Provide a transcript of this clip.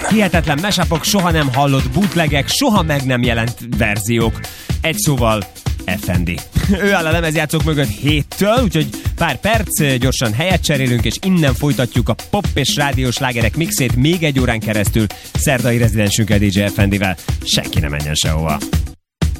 Hihetetlen mashup-ok, soha nem hallott bootlegek, soha meg nem jelent verziók. Egy szóval FND. Ő áll a lemezjátszók mögött 7-től, úgyhogy pár perc, gyorsan helyet cserélünk, és innen folytatjuk a pop és rádiós slágerek mixét még 1 órán keresztül szerdai rezidensünkkel, DJ FND-vel. Senki ne menjen sehova.